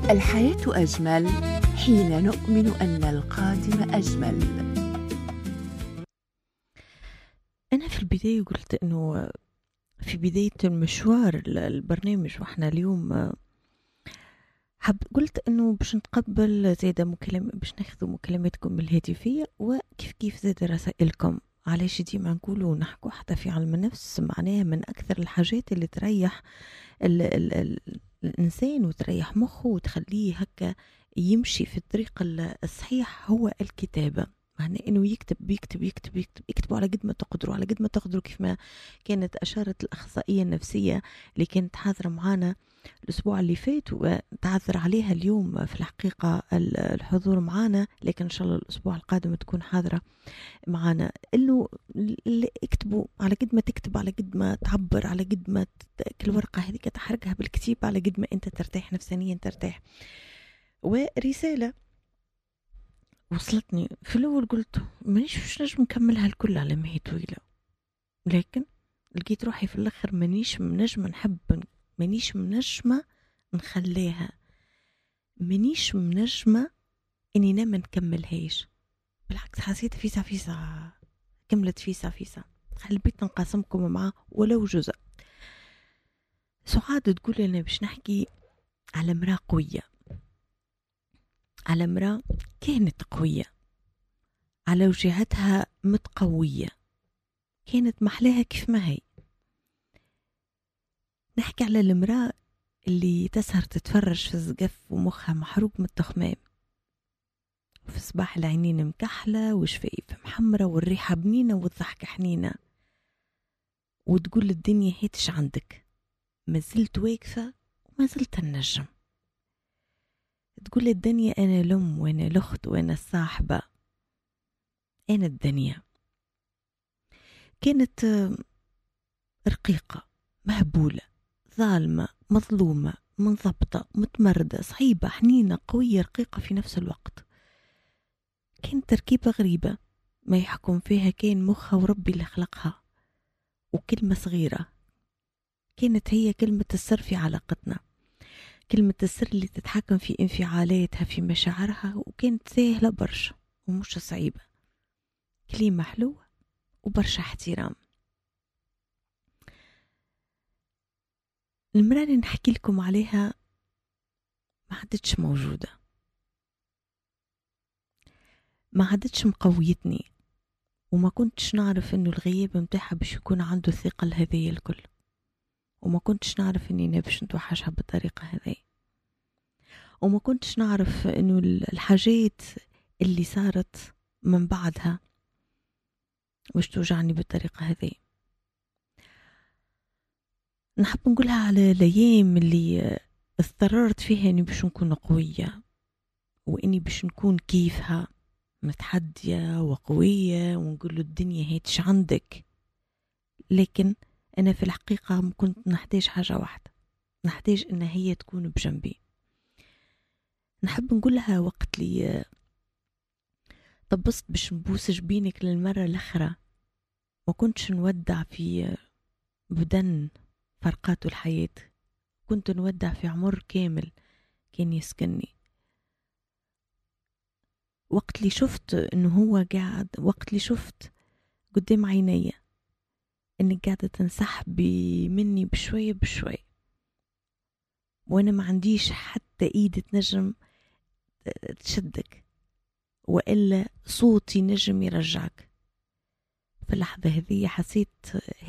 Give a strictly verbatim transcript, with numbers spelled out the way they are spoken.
الحياة أجمل حين نؤمن أن القادم أجمل. أنا في البداية قلت أنه في بداية المشوار البرنامج وإحنا اليوم حب قلت أنه باش نتقبل زيادة مكالمة، باش ناخذ مكالماتكم الهاتفية وكيف كيف زاد رسائلكم. علاش ديما نقولوا ونحكوا حتى في علم النفس، معناها من أكثر الحاجات اللي تريح ال ال ال الإنسان وتريح مخه وتخليه هكا يمشي في الطريق الصحيح هو الكتابة. معناه انه يكتب يكتب يكتب يكتب يكتبوا على قد ما تقدروا، على قد ما تقدروا، كيف ما كانت اشارت الاخصائيه النفسيه اللي كانت حاضره معنا الاسبوع اللي فات وتعذر عليها اليوم في الحقيقه الحضور معنا، لكن ان شاء الله الاسبوع القادم تكون حاضره معنا. انه اكتبوا على قد ما تكتب، على قد ما تعبر، على قد ما كل ورقه هذيك تحرقها بالكتيب، على قد ما انت ترتاح نفسانيا ترتاح. ورساله وصلتني في الأول قلت مانيش مش نجم نكملها الكل على ما هي طويلة، لكن لقيت روحي في الآخر مانيش منجمة نحب مانيش منجمة نخليها، مانيش منجمة إني نام نكملهاش. بالعكس حسيت فيسا فيسا كملت فيسا فيسا حبيت نقاسمكم معاه ولو جزء. سعاد تقول أنا باش نحكي على امرأة قوية، على امرأة كانت قوية، على وجهتها متقوية، كانت محلاها كيف ما هي. نحكي على المرأة اللي تسهر تتفرج في الزقف ومخها محروق من التخمام، وفي صباح العينين مكحلة وشفايف محمرة والريحة بنينة والضحكة حنينة، وتقول الدنيا هيتش عندك، ما زلت واقفة وما زلت النجم. تقول الدنيا أنا الأم وأنا الأخت وأنا الصاحبة، أنا الدنيا. كانت رقيقة، مهبولة، ظالمة، مظلومة، منضبطة، متمردة، صعيبة، حنينة، قوية، رقيقة في نفس الوقت. كانت تركيبة غريبة ما يحكم فيها كان مخها وربي اللي خلقها. وكلمة صغيرة كانت هي كلمة السر في علاقتنا، كلمة السر اللي تتحكم في انفعالاتها في مشاعرها، وكانت سهلة برشا ومش صعيبة، كلمة حلوة وبرشا احترام. المرأة اللي نحكي لكم عليها ما عادتش موجودة، ما عادتش مقويتني، وما كنتش نعرف انه الغياب متاعها باش يكون عنده الثقة هذه الكل، وما كنتش نعرف اني انا باش نتوحشها بالطريقة هذه، وما كنتش نعرف انه الحاجات اللي صارت من بعدها باش توجعني بالطريقة هذه. نحب نقولها على الايام اللي اضطررت فيها اني باش نكون قوية، واني باش نكون كيفها متحدية وقوية، ونقول له الدنيا هيتش عندك. لكن أنا في الحقيقة كنت نحتاج حاجة واحدة، نحتاج إن هي تكون بجنبي. نحب نقولها وقت لي طبست باش نبوس جبينك للمرة الأخرى، ما كنتش نودع في بدن فرقات الحياة، كنت نودع في عمر كامل كان يسكنني. وقت اللي شفت إنه هو قاعد، وقت اللي شفت قدام عيني إنك قاعدة تنسحب مني بشوية بشوية، وأنا ما عنديش حتى إيد تنجم تشدك، وإلا صوتي نجم يرجعك. في اللحظة هذه حسيت